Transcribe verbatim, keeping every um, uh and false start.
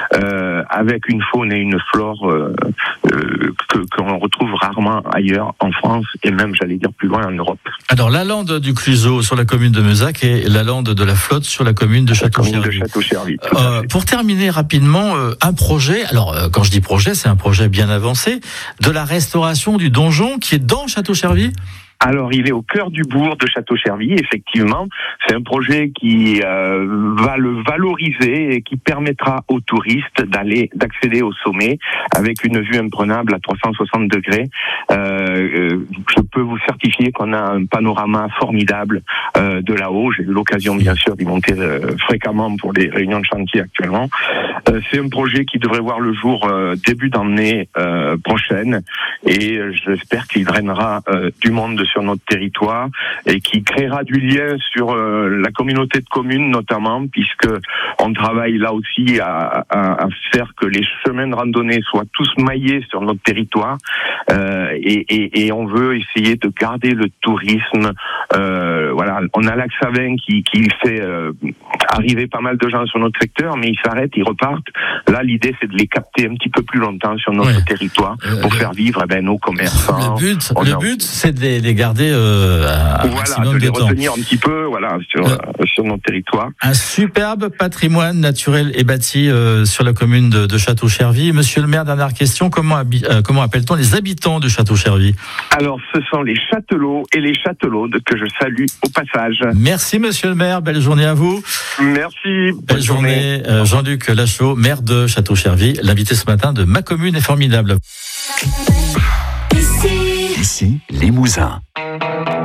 euh, avec une faune et une flore euh, euh, que qu'on retrouve rarement ailleurs en France et même, j'allais dire, plus loin en Europe. Alors, la lande du Cluseau sur la commune de Meuzac et la lande de la Flotte sur la commune de Château-Chervy. Château-Chervy. Euh, pour terminer rapidement, euh, un projet, alors euh, quand je dis projet, c'est un projet bien avancé, de la restauration du donjon qui est dans Château-Chervy. Alors, il est au cœur du bourg de Château-Chervy, effectivement. C'est un projet qui euh, va le valoriser et qui permettra aux touristes d'aller, d'accéder au sommet avec une vue imprenable à trois cent soixante degrés. Euh, je peux vous certifier qu'on a un panorama formidable euh, de là-haut. J'ai eu l'occasion, bien sûr, d'y monter euh, fréquemment pour les réunions de chantier actuellement. Euh, c'est un projet qui devrait voir le jour euh, début d'année euh, prochaine et euh, j'espère qu'il drainera euh, du monde sur notre territoire et qui créera du lien sur euh, la communauté de communes notamment, puisque on travaille là aussi à, à, à faire que les chemins de randonnée soient tous maillés sur notre territoire euh, et, et, et on veut essayer de garder le tourisme. Euh, voilà, on a Lac-Savin qui, qui fait euh, arriver pas mal de gens sur notre secteur, mais ils s'arrêtent, ils repartent. Là, l'idée c'est de les capter un petit peu plus longtemps sur notre ouais. territoire pour euh, faire vivre eh ben, nos commerçants. Le but, le a... but c'est de les, les garder euh, à un voilà, maximum de les de temps. retenir un petit peu, voilà, sur, euh, sur notre territoire. Un superbe patrimoine naturel est bâti euh, sur la commune de, de Château-Chervy. Monsieur le maire, dernière question, comment, habi- euh, comment appelle-t-on les habitants de Château-Chervy ? Alors, ce sont les Châtelots et les Châtelaudes que je salue au passage. Merci monsieur le maire, belle journée à vous. Merci. Belle journée, journée. Euh, Jean-Luc Lachaud, maire de Château-Chervy. L'invité ce matin de Ma Commune est formidable. Ici, Limousin.